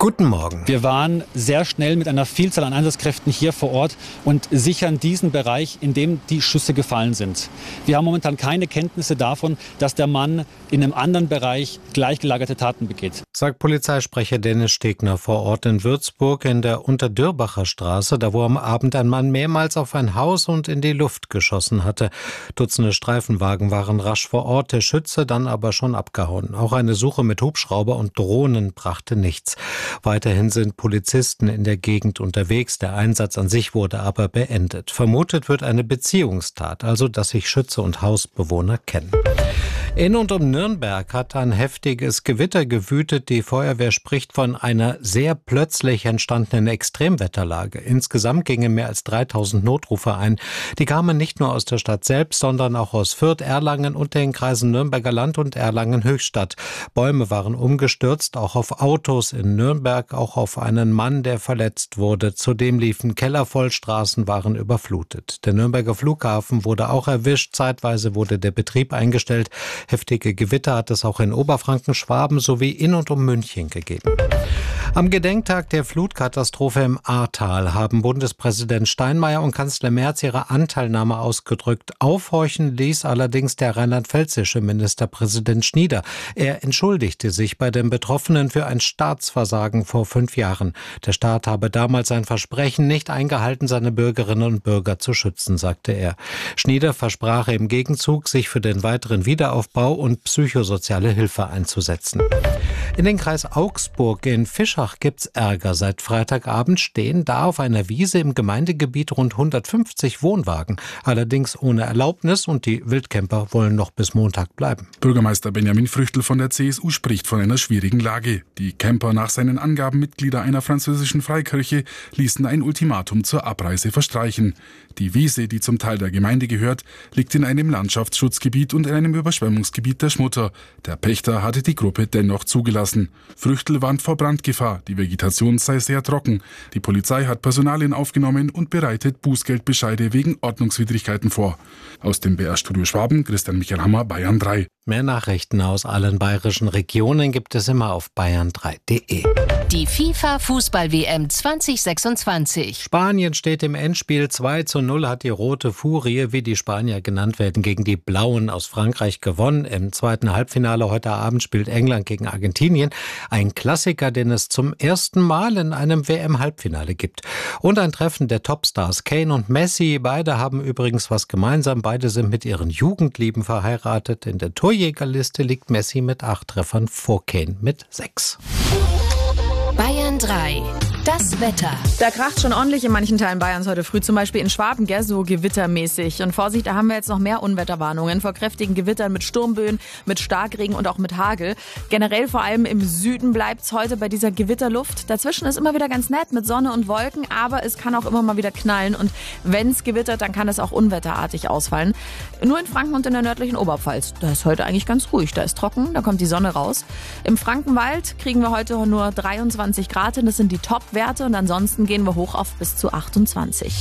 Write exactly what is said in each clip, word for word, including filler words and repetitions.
Guten Morgen. Wir waren sehr schnell mit einer Vielzahl an Einsatzkräften hier vor Ort und sichern diesen Bereich, in dem die Schüsse gefallen sind. Wir haben momentan keine Kenntnisse davon, dass der Mann in einem anderen Bereich gleichgelagerte Taten begeht. Sagt Polizeisprecher Dennis Stegner vor Ort in Würzburg in der Unterdürbacher Straße, da wo am Abend ein Mann mehrmals auf ein Haus und in die Luft geschossen hatte. Dutzende Streifenwagen waren rasch vor Ort, der Schütze dann aber schon abgehauen. Auch eine Suche mit Hubschrauber und Drohnen brachte nichts. Weiterhin sind Polizisten in der Gegend unterwegs. Der Einsatz an sich wurde aber beendet. Vermutet wird eine Beziehungstat, also dass sich Schütze und Hausbewohner kennen. In und um Nürnberg hat ein heftiges Gewitter gewütet. Die Feuerwehr spricht von einer sehr plötzlich entstandenen Extremwetterlage. Insgesamt gingen mehr als dreitausend Notrufe ein. Die kamen nicht nur aus der Stadt selbst, sondern auch aus Fürth, Erlangen und den Kreisen Nürnberger Land und Erlangen-Höchstadt. Bäume waren umgestürzt, auch auf Autos in Nürnberg, auch auf einen Mann, der verletzt wurde. Zudem liefen Keller voll, Straßen waren überflutet. Der Nürnberger Flughafen wurde auch erwischt. Zeitweise wurde der Betrieb eingestellt. Heftige Gewitter hat es auch in Oberfranken, Schwaben sowie in und um München gegeben. Am Gedenktag der Flutkatastrophe im Ahrtal haben Bundespräsident Steinmeier und Kanzler Merz ihre Anteilnahme ausgedrückt. Aufhorchen ließ allerdings der rheinland-pfälzische Ministerpräsident Schnieder. Er entschuldigte sich bei den Betroffenen für ein Staatsversagen vor fünf Jahren. Der Staat habe damals sein Versprechen nicht eingehalten, seine Bürgerinnen und Bürger zu schützen, sagte er. Schnieder versprach im Gegenzug, sich für den weiteren Wiederaufbau und psychosoziale Hilfe einzusetzen. In den Kreis Augsburg in Fischach gibt's Ärger. Seit Freitagabend stehen da auf einer Wiese im Gemeindegebiet rund hundertfünfzig Wohnwagen. Allerdings ohne Erlaubnis und die Wildcamper wollen noch bis Montag bleiben. Bürgermeister Benjamin Früchtl von der C S U spricht von einer schwierigen Lage. Die Camper, nach seinen Angaben Mitglieder einer französischen Freikirche, ließen ein Ultimatum zur Abreise verstreichen. Die Wiese, die zum Teil der Gemeinde gehört, liegt in einem Landschaftsschutzgebiet und in einem Überschwemmungsgebiet der Schmutter. Der Pächter hatte die Gruppe dennoch zugelassen. Früchtl warnt vor Brandgefahr. Die Vegetation sei sehr trocken. Die Polizei hat Personalien aufgenommen und bereitet Bußgeldbescheide wegen Ordnungswidrigkeiten vor. Aus dem B R-Studio Schwaben, Christian Michael Hammer, Bayern drei. Mehr Nachrichten aus allen bayerischen Regionen gibt es immer auf bayern drei punkt de. Die FIFA-Fußball-W M zwanzig sechsundzwanzig. Spanien steht im Endspiel zwei zu null, hat die Rote Furie, wie die Spanier genannt werden, gegen die Blauen aus Frankreich gewonnen. Im zweiten Halbfinale heute Abend spielt England gegen Argentinien. Ein Klassiker, den es zum ersten Mal in einem W M-Halbfinale gibt. Und ein Treffen der Topstars Kane und Messi. Beide haben übrigens was gemeinsam. Beide sind mit ihren Jugendlieben verheiratet. In der Torjägerliste liegt Messi mit acht Treffern vor Kane mit sechs. Bayern drei. Das Wetter. Da kracht schon ordentlich in manchen Teilen Bayerns heute früh, zum Beispiel in Schwaben, gell, so gewittermäßig. Und Vorsicht, da haben wir jetzt noch mehr Unwetterwarnungen vor kräftigen Gewittern mit Sturmböen, mit Starkregen und auch mit Hagel. Generell vor allem im Süden bleibt's heute bei dieser Gewitterluft. Dazwischen ist immer wieder ganz nett mit Sonne und Wolken, aber es kann auch immer mal wieder knallen. Und wenn's gewittert, dann kann es auch unwetterartig ausfallen. Nur in Franken und in der nördlichen Oberpfalz. Da ist heute eigentlich ganz ruhig. Da ist trocken, da kommt die Sonne raus. Im Frankenwald kriegen wir heute nur dreiundzwanzig Grad hin. Das sind die Top Werte und ansonsten gehen wir hoch auf bis zu achtundzwanzig.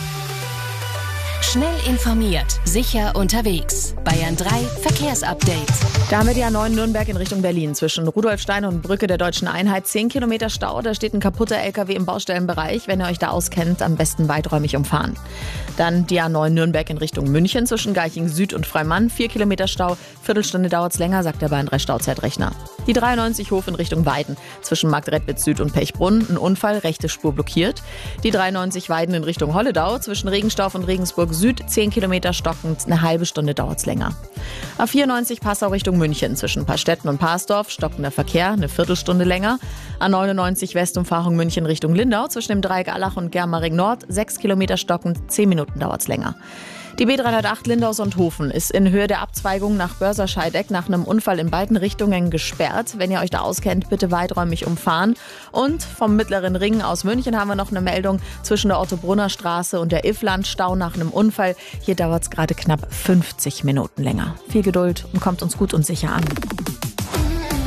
Schnell informiert, sicher unterwegs. Bayern drei Verkehrsupdate. Da haben wir die A neun Nürnberg in Richtung Berlin. Zwischen Rudolfstein und Brücke der Deutschen Einheit zehn Kilometer Stau. Da steht ein kaputter L K W im Baustellenbereich. Wenn ihr euch da auskennt, am besten weiträumig umfahren. Dann die A neun Nürnberg in Richtung München zwischen Garching Süd und Freimann. vier Kilometer Stau. Viertelstunde dauert's länger, sagt der Bayern drei Stauzeitrechner. Die dreiundneunzig Hof in Richtung Weiden. Zwischen Marktredwitz Süd und Pechbrunn. Ein Unfall, rechte Spur blockiert. Die dreiundneunzig Weiden in Richtung Holledau. Zwischen Regenstauf und Regensburg Süd. zehn Kilometer stockend. Eine halbe Stunde dauert's länger. A vierundneunzig Passau Richtung München. Zwischen Paarstetten und Parsdorf. Stockender Verkehr. Eine Viertelstunde länger. A neunundneunzig Westumfahrung München Richtung Lindau. Zwischen dem Dreieck Allach und Germering Nord. sechs Kilometer stockend. zehn Minuten dauert's länger. Die B dreihundertacht Lindau-Sonthofen ist in Höhe der Abzweigung nach Börser-Scheideck nach einem Unfall in beiden Richtungen gesperrt. Wenn ihr euch da auskennt, bitte weiträumig umfahren. Und vom Mittleren Ring aus München haben wir noch eine Meldung zwischen der Otto-Brunner Straße und der Iffland-Stau nach einem Unfall. Hier dauert es gerade knapp fünfzig Minuten länger. Viel Geduld und kommt uns gut und sicher an.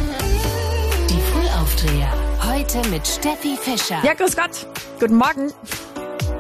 Die Frühaufdreher. Heute mit Steffi Fischer. Ja, grüß Gott. Guten Morgen.